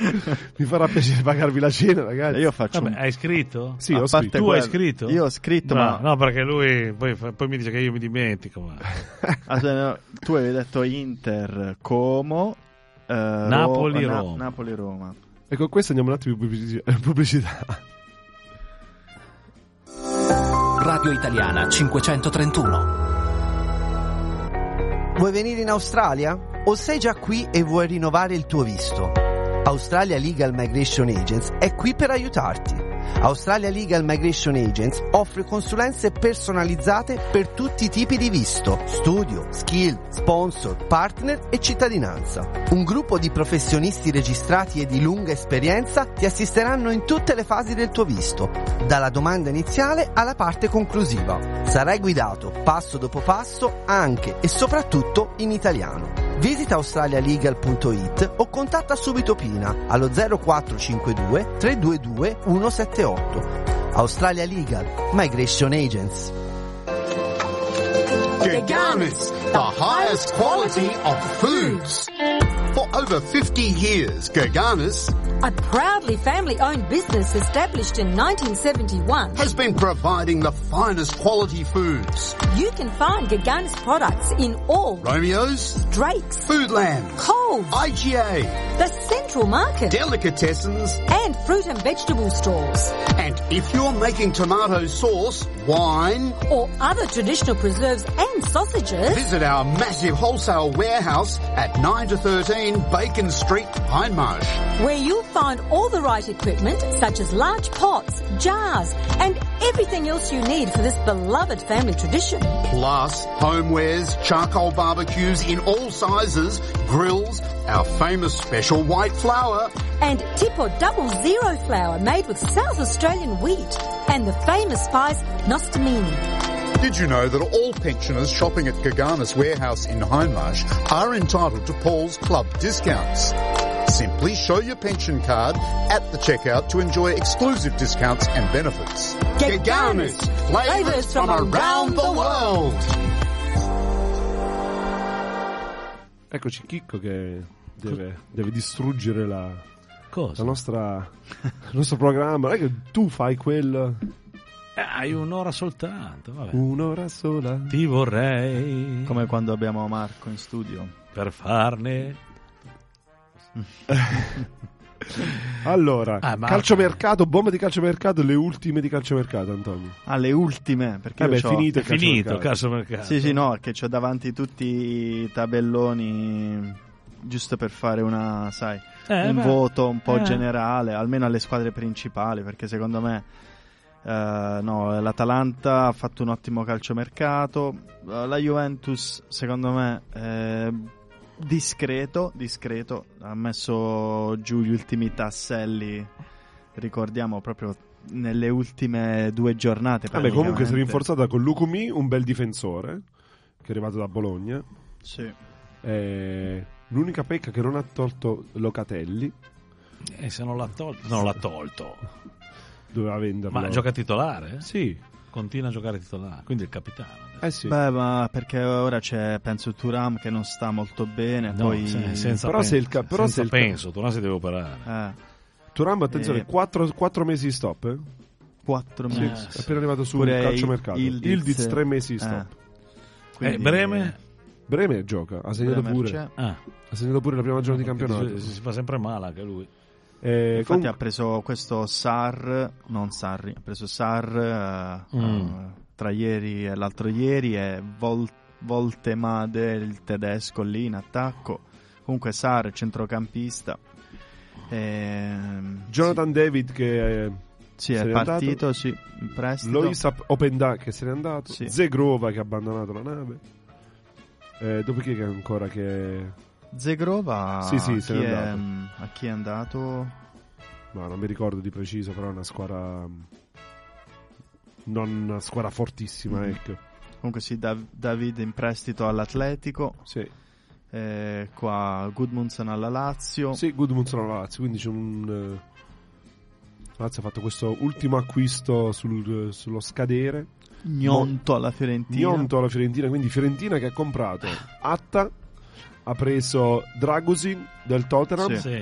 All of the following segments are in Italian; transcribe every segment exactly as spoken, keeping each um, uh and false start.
Mi farà piacere pagarvi la cena, ragazzi. Io faccio. Vabbè, un... hai scritto? Sì, A ho parte scritto. Tu quello- hai scritto? Io ho scritto, No, ma no, perché lui poi, poi mi dice che io mi dimentico. Ma... Ah, se no, tu avevi detto Inter, Como, eh, Napoli, Ro- Na- Roma. Napoli, Roma. E con questo andiamo un attimo in pubblici- pubblicità. Radio Italiana cinquecentotrentuno. Vuoi venire in Australia? O sei già qui e vuoi rinnovare il tuo visto? Australia Legal Migration Agents è qui per aiutarti. Australia Legal Migration Agents offre consulenze personalizzate per tutti i tipi di visto, studio, skill, sponsor, partner e cittadinanza. Un gruppo di professionisti registrati e di lunga esperienza ti assisteranno in tutte le fasi del tuo visto, dalla domanda iniziale alla parte conclusiva. Sarai guidato passo dopo passo anche e soprattutto in italiano. Visita australialegal punto it o contatta subito Pina allo zero quattro cinque due tre due due uno sette otto. Australia Legal Migration Agents. Gaganis, the highest quality of foods. For over fifty years, Gaganis, a proudly family-owned business established in nineteen seventy-one, has been providing the finest quality foods. You can find Gaganis products in all Romeo's, Drake's, Foodland, Coles, I G A, the Central Market, Delicatessens, and fruit and vegetable stores. And if you're making tomato sauce, wine, or other traditional preserves and sausages, visit our massive wholesale warehouse at nine to thirteen Bacon Street, Hindmarsh, where you'll find all the right equipment such as large pots, jars, and everything else you need for this beloved family tradition. Plus homewares, charcoal barbecues in all sizes, grills, our famous special white flour, and tip or double zero flour made with South Australian wheat, and the famous spice Nostamini. Did you know that all pensioners shopping at Gaganis Warehouse in Hindmarsh are entitled to Paul's Club discounts? Simply show your pension card at the checkout to enjoy exclusive discounts and benefits. Gaganis, flavors from around the world. Eccoci Chicco che deve, deve distruggere la, Cosa? la nostra, il nostro programma. Non è che tu fai quel... Eh, hai un'ora soltanto, vabbè. Un'ora sola. Ti vorrei Come quando abbiamo Marco in studio. per farne. Allora, Ah, ma- calciomercato, bomba di calciomercato, le ultime di calciomercato, Antonio. Ah, le ultime, perché Eh io beh, c'ho- finito È il finito, calciomercato. cazzo mercato. Sì, sì, no, che c'ho davanti tutti i tabelloni giusto per fare una, sai, Eh, un beh. voto un po' Eh. generale, almeno alle squadre principali, perché secondo me eh, no, l'Atalanta ha fatto un ottimo calciomercato, eh, la Juventus secondo me eh, discreto, discreto, ha messo giù gli ultimi tasselli, ricordiamo proprio nelle ultime due giornate. Vabbè, comunque si è praticamente. rinforzata con Lucumi, un bel difensore che è arrivato da Bologna. Sì. Eh, l'unica pecca che non ha tolto Locatelli, E se non l'ha tolto, non l'ha tolto. doveva venderlo. Ma gioca titolare? Sì, Continua a giocare titolare, quindi il capitano. eh sì. Beh, ma perché ora c'è, penso, Thuram che non sta molto bene, No, poi se- senza Però penso, se il ca- però senza se il ca- penso, tu non si deve operare. eh, Turam, attenzione, Eh. quattro mesi di stop. Eh? quattro Sì, mesi. è appena arrivato su Pure calciomercato. Ildiz, Ildiz, tre mesi di eh. stop. Quindi, Eh, Breme? Breme gioca, ha segnato Bremer pure. c'è. Ah, Ha segnato pure la prima giornata di campionato. si, si fa sempre male anche lui. Eh, Infatti comunque- ha preso questo Sar, non Sarri, ha preso Sar eh, Mm. eh, tra ieri e l'altro ieri e Vol- Voltemade, il tedesco lì in attacco. Comunque Sar, centrocampista. Ehm, Jonathan David che eh, sì, se è n'è partito, andato. sì, in prestito. Lois Openda che se n'è andato, Sì. Zegrova che ha abbandonato la nave. Eh, dopo chi che ancora che Zegrova, Sì, sì, a, se chi n'è è, andato. mm, a chi è andato? no, non mi ricordo di preciso, però è una squadra mm, non una squadra fortissima, Mm. ecco. Comunque sì, Dav- David in prestito all'Atletico, Sì. eh, qua Gudmundsson alla Lazio. Sì, Gudmundsson alla Lazio, quindi c'è un eh, Lazio ha fatto questo ultimo acquisto sul- sullo scadere. Gnonto alla Fiorentina. Gnonto alla Fiorentina, quindi Fiorentina che ha comprato Atta, ha preso Dragusin del Tottenham, Sì. Sì.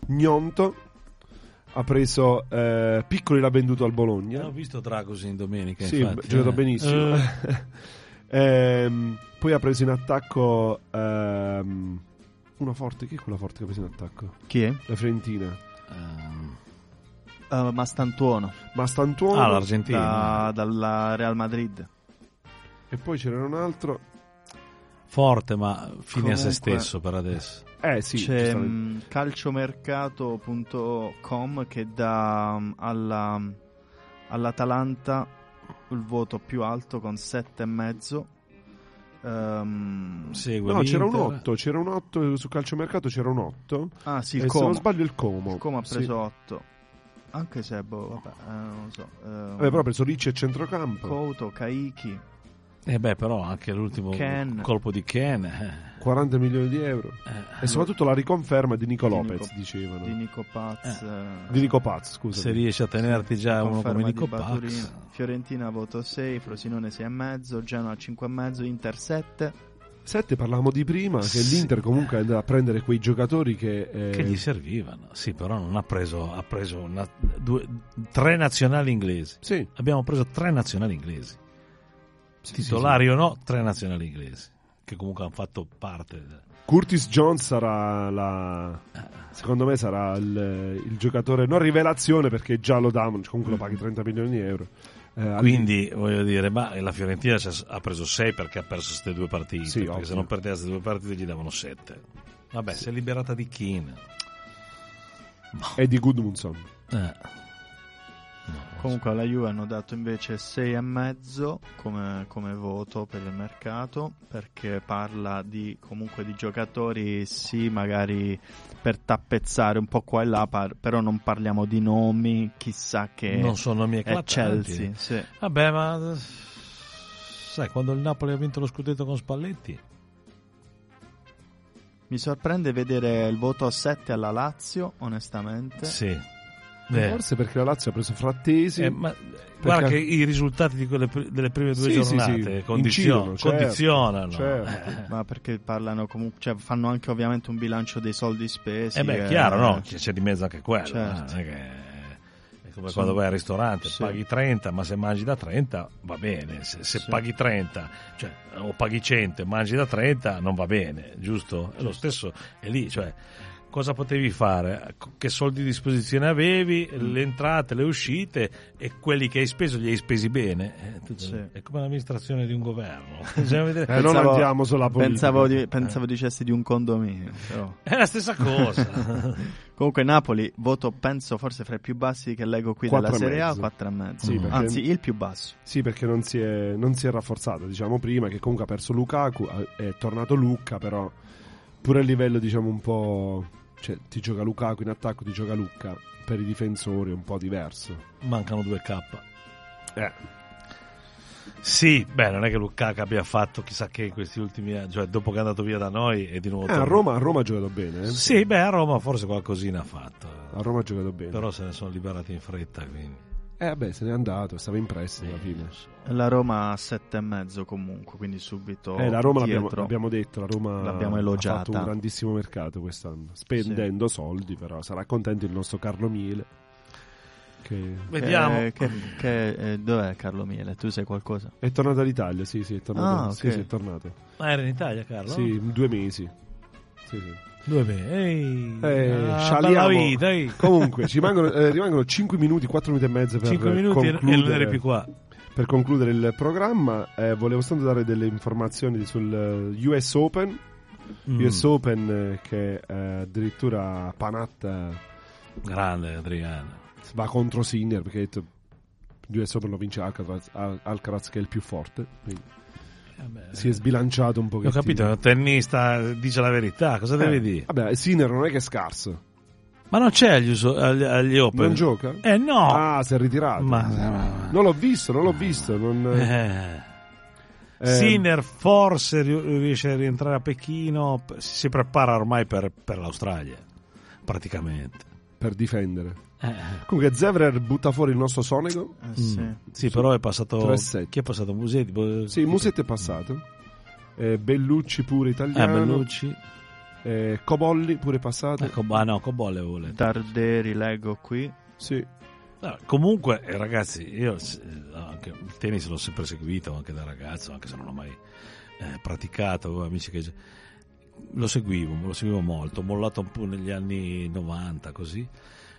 Gnonto. Ha preso eh, Piccoli, l'ha venduto al Bologna. Ho visto Dragosin domenica, Sì, infatti. ha giocato eh. benissimo. Eh. Ehm, poi ha preso in attacco ehm, una forte. Chi è quella forte che ha preso in attacco? Chi è? La Fiorentina. Ehm, Uh, Mastantuono. Mastantuono. Ah, l'Argentina. Da, dalla Real Madrid. E poi c'era un altro. Forte, ma fine a se Comunque- stesso per adesso. Eh sì, C'è giustamente. mh, calciomercato punto com che dà mh, alla, all'Atalanta il voto più alto con sette e mezzo. Ehm, Segue No, c'era un l'Inter. otto. C'era un otto su calciomercato. C'era un otto. ah sì, E il se non Como. sbaglio, il Como. Il Como ha Sì. preso otto. Anche se, boh, vabbè, eh, non lo so. ehm, Vabbè, però ha preso Ricci e centrocampo. Couto, Kaiki. Eh beh, però anche l'ultimo Ken. colpo di Ken. eh. quaranta milioni di euro. Eh, E soprattutto la riconferma di Nico Di Lopez, Nico- dicevano. Di Nico Paz. eh, Di Nico Paz, scusa. se riesci a tenerti già uno conferma come di Nico Baturino. Pax. Fiorentina voto sei, Frosinone sei e mezzo, Genoa cinque e mezzo, Inter sette. sette parlavamo di prima, che Sì. l'Inter comunque andava a prendere quei giocatori che... eh, Che gli servivano. Sì, però non ha preso, ha preso una, due, tre nazionali inglesi. Sì, Abbiamo preso tre nazionali inglesi. sì, Titolari sì, o no, tre nazionali inglesi. Che comunque hanno fatto parte. de- sì. Curtis Jones sarà la... Secondo me sarà il, il giocatore, non rivelazione perché già lo davano, comunque lo paghi trenta milioni di euro. Eh, al- Quindi voglio dire, ma la Fiorentina c'ha- ha preso sei perché ha perso queste due partite. Sì, perché ovvio. se non perdeva queste due partite gli davano sette. Vabbè, si è liberata di Keane. e di Gudmundsson. Eh. No, Comunque alla Juve hanno dato invece sei e mezzo come, come voto per il mercato, perché parla di comunque di giocatori sì magari per tappezzare un po' qua e là, par- però non parliamo di nomi chissà che non sono nomi è eclatanti. Chelsea, sì. Vabbè, ma sai, quando il Napoli ha vinto lo scudetto con Spalletti, Mi sorprende vedere il voto a sette alla Lazio, onestamente. sì. Eh. Forse perché la Lazio ha preso Frattesi. Eh, ma guarda che i risultati di quelle, pri- delle prime due Sì, sì, giornate sì. condizio- Incidono, certo, condizionano. certo. Eh. Ma perché parlano comunque, cioè fanno anche ovviamente un bilancio dei soldi spesi. Eh beh, e- chiaro, no? C'è, c'è di mezzo anche quello. Certo. eh, non è che- è come Sì. quando vai al ristorante, Sì. paghi trenta, ma se mangi da trenta va bene. Se, se Sì. paghi trenta, cioè, o paghi cento e mangi da trenta, non va bene, giusto? È lo stesso, è lì, cioè. Cosa potevi fare? Che soldi a disposizione avevi, le entrate, le uscite e quelli che hai speso li hai spesi bene. Eh, tutto- Sì. È come l'amministrazione di un governo. Bisogna vedere- Eh, non Pensavo- andiamo sulla politica. Pensavo, di, pensavo dicessi di un condominio. Però. È la stessa cosa. Comunque Napoli, voto penso forse fra i più bassi che leggo qui della Quattro e Serie A, mezzo. quattro e mezzo. Sì, perché- Anzi, il più basso. Sì, perché non si è, non si è rafforzato, diciamo prima, che comunque ha perso Lukaku, è tornato Lucca, però pure a livello, diciamo, un po'... Cioè, ti gioca Lukaku in attacco, ti gioca Lucca, per i difensori è un po' diverso. Mancano due K. Eh, Sì, beh, non è che Lukaku abbia fatto chissà che in questi ultimi anni, cioè dopo che è andato via da noi è di nuovo eh, a, tornato. Roma, a Roma ha giocato bene, eh? Sì, beh, a Roma forse qualcosina ha fatto. A Roma ha giocato bene. Però se ne sono liberati in fretta, quindi. Eh, vabbè, se n'è andato, stava in prestito alla fine. La Roma a sette e mezzo comunque, quindi subito Eh, la Roma l'abbiamo, dietro. l'abbiamo detto, la Roma L'abbiamo ha elogiata. fatto un grandissimo mercato quest'anno, spendendo soldi, però sarà contento il nostro Carlo Miele. Che Vediamo. Che, che, che, eh, dov'è Carlo Miele? Tu sai qualcosa? è tornato all'Italia, sì, sì, è tornato. Ah, sì, ok. sì, è tornato. Ma era in Italia, Carlo? Sì, in due mesi. Sì, sì. Due bene. Ehi, Eh, ah, scialiamo. bella vita, ehi. Comunque, ci rimangono, eh, rimangono cinque minuti, quattro minuti e mezzo per cinque minuti e concludere, non eri più qua. per concludere il programma. Eh, volevo soltanto dare delle informazioni sul eh, U S Open. Mm. U S Open eh, che eh, addirittura Panatta Grande Adriano. va contro Sinner perché ha detto l'U S Open lo vince Alcaraz, Al- Alcaraz che è il più forte. Quindi Vabbè, si è sbilanciato un ho pochettino. capito, un tennista dice la verità, cosa Eh, devi dire? Vabbè, Sinner non è che è scarso. Ma non c'è agli, uso- agli, agli Open? Non gioca? Eh no! Ah, si è ritirato. Ma, ma- Non l'ho visto, non l'ho visto. Non... eh. Eh, Sinner forse ri- riesce a rientrare a Pechino, p- si prepara ormai per, per l'Australia, praticamente. per difendere. Eh. Comunque Zverev butta fuori il nostro Sonego. Eh, sì. Mm. Sì, però è passato. tre sette. Chi è passato? Musetti? Boh, Sì, Musetti è passato. Eh, Bellucci pure Eh, italiano. Bellucci. Eh, Cobolli pure passato. Ecco, ah no, Cobolli avevo letto. Darderi, leggo qui. Sì. No, comunque, eh, ragazzi, io eh, anche il tennis l'ho sempre seguito anche da ragazzo, anche se non l'ho mai eh, praticato. Avevo amici che lo seguivo, lo seguivo molto. Ho mollato un po' negli anni novanta, così.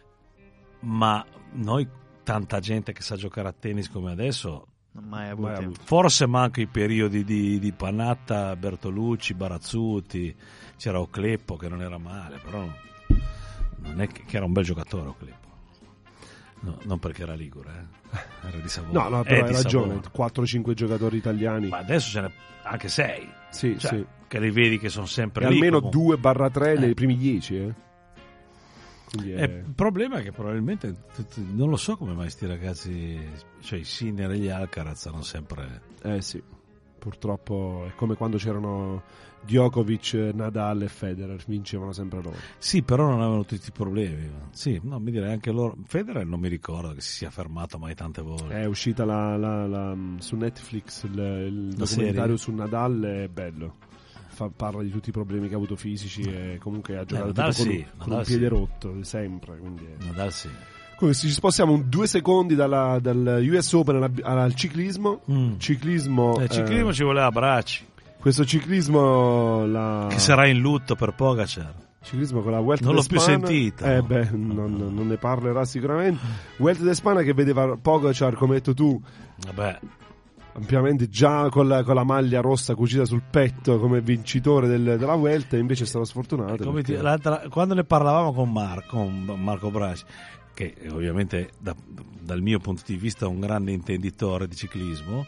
Ma noi, tanta gente che sa giocare a tennis come adesso, Non mai avuto. Mai avuto. forse manca i periodi di, di Panatta, Bertolucci, Barazzuti, c'era Ocleppo che non era male, però non è che, che era un bel giocatore Ocleppo. No, non perché era ligure, eh. Era di Savona. No, no, però È hai di ragione. Savona. quattro cinque giocatori italiani. Ma adesso ce n'è anche sei. Sì, Cioè, sì. che li vedi che sono sempre E lì. almeno comunque. due barra tre Eh. nei primi dieci, eh. Quindi Eh, è... il problema è che probabilmente tutti- non lo so come mai sti ragazzi, cioè i Sinner e gli Alcaraz hanno sempre. Eh sì, purtroppo è come quando c'erano Djokovic, Nadal e Federer, vincevano sempre loro. Sì, però non avevano tutti i problemi. Sì, no, mi direi anche loro. Federer non mi ricordo che si sia fermato mai tante volte. È uscita la, la- la- su Netflix il, il La documentario serie? su Nadal, è bello. Fa- parla di tutti i problemi che ha avuto fisici e comunque ha giocato Nadal tipo con, sì, un- con Nadal un piede sì. rotto sempre. Quindi è... Nadal sì. Comunque, se ci spostiamo un due secondi dalla- dal U S Open alla- al ciclismo. Mm. Ciclismo, Eh, ciclismo eh, ci voleva Bracci, questo ciclismo la... che sarà in lutto per Pogacar. Ciclismo con la Vuelta Non l'ho più d'Espana. sentito. Eh beh, non, non ne parlerà sicuramente. Vuelta d'Espana che vedeva Pogacar, come hai detto tu, Vabbè, ampiamente già con la, con la maglia rossa cucita sul petto come vincitore del- della Vuelta, invece è stato sfortunato. come perché- ti- l'altra- quando ne parlavamo con Marco, con Marco Bracci, che ovviamente da- dal mio punto di vista è un grande intenditore di ciclismo,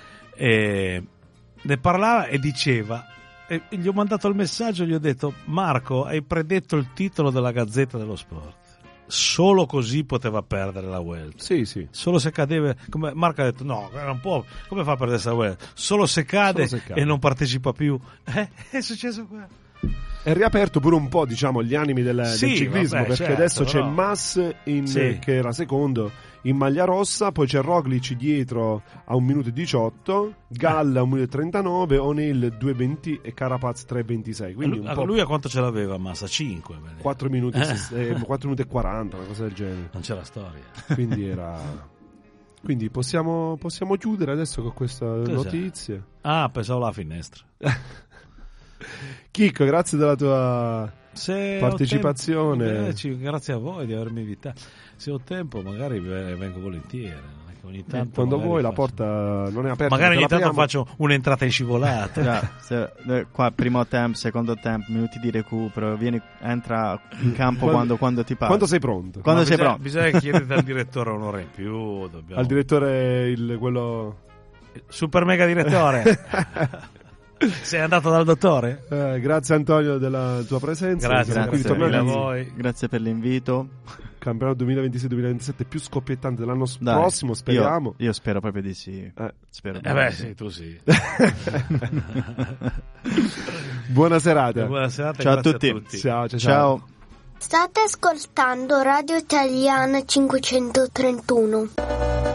e ne parlava e diceva, e gli ho mandato il messaggio, gli ho detto: Marco, hai predetto il titolo della Gazzetta dello Sport, solo così poteva perdere la Vuelta. Sì, sì. Solo se cadeva, come Marco ha detto, no, non può, come fa a perdere questa Vuelta? Solo se cade, Solo se cade. e non partecipa più. Eh, è successo qua. È riaperto pure un po', diciamo, gli animi del, Sì, del ciclismo, vabbè, perché certo, adesso però- c'è Mas in- Sì. che era secondo in maglia rossa, poi c'è Roglic dietro a un minuto e diciotto, Galla a un minuto e trentanove, O'Neill due venti e Carapaz tre ventisei. Quindi lui, un po' lui a quanto ce l'aveva Massa? cinque. quattro minuti, Eh. eh, quattro minuti e quaranta, una cosa del genere. Non c'è la storia. Quindi era. Quindi possiamo, possiamo chiudere adesso con questa Cos'è? notizia. Ah, pensavo alla finestra. Chicco, grazie della tua Se partecipazione. ho tempo- eh, ci- grazie a voi di avermi invitato. Se ho tempo, magari ve- vengo volentieri. non è che Ogni tanto Quando magari vuoi la faccio- porta non è aperta. Magari ogni te la tanto apriamo. faccio un'entrata in scivolata. Già, se- eh, qua primo tempo, secondo tempo, minuti di recupero, vieni, entra in campo Quando- quando, quando ti pare. Quando sei pronto? Quando Ma sei bisogna, pronto. bisogna chiedere al direttore un'ora in più. Dobbiamo... Al direttore il, quello Super mega direttore. Sei andato dal dottore? eh, grazie Antonio della tua presenza. Grazie, Siamo qui grazie ritornati mille a al voi. Grazie per l'invito. campionato duemilaventisei duemilaventisette più scoppiettante dell'anno Dai, prossimo, speriamo. Io, io spero proprio di sì. Eh. Spero Eh proprio beh, di sì, tu sì. Buona serata. Buona serata e Ciao a grazie tutti. a tutti. Ciao, ciao, ciao. Ciao. State ascoltando Radio Italiana cinquecentotrentuno.